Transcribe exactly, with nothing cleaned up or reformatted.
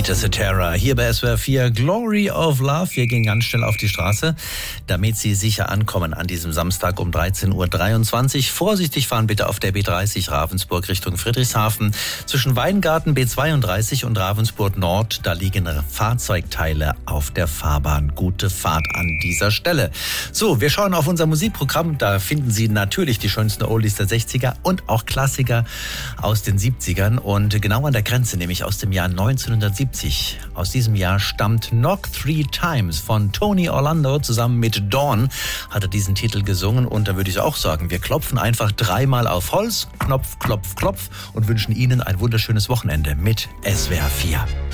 Peter Cetera hier bei S W R vier Glory of Love. Wir gehen ganz schnell auf die Straße, damit Sie sicher ankommen an diesem Samstag um dreizehn Uhr dreiundzwanzig. Vorsichtig fahren bitte auf der B dreißig Ravensburg Richtung Friedrichshafen. Zwischen Weingarten B zweiunddreißig und Ravensburg Nord, da liegen Fahrzeugteile auf der Fahrbahn. Gute Fahrt an dieser Stelle. So, wir schauen auf unser Musikprogramm. Da finden Sie natürlich die schönsten Oldies der sechziger und auch Klassiker aus den siebzigern. Und genau an der Grenze, nämlich aus dem Jahr neunzehnhundertsiebzig. Aus diesem Jahr stammt Knock Three Times von Tony Orlando. Zusammen mit Dawn hat er diesen Titel gesungen. Und da würde ich auch sagen, wir klopfen einfach dreimal auf Holz. Knopf, klopf, klopf und wünschen Ihnen ein wunderschönes Wochenende mit S W R vier.